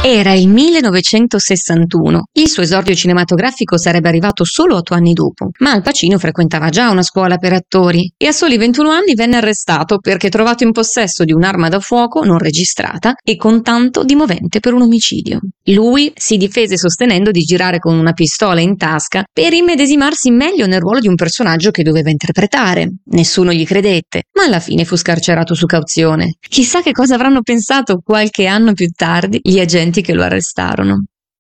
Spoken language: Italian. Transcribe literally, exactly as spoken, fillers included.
Era il millenovecentosessantuno. Il suo esordio cinematografico sarebbe arrivato solo otto anni dopo, ma Al Pacino frequentava già una scuola per attori e a soli ventuno anni venne arrestato perché trovato in possesso di un'arma da fuoco non registrata e con tanto di movente per un omicidio. Lui si difese sostenendo di girare con una pistola in tasca per immedesimarsi meglio nel ruolo di un personaggio che doveva interpretare. Nessuno gli credette, ma alla fine fu scarcerato su cauzione. Chissà che cosa avranno pensato qualche anno più tardi gli agenti che lo arrestarono.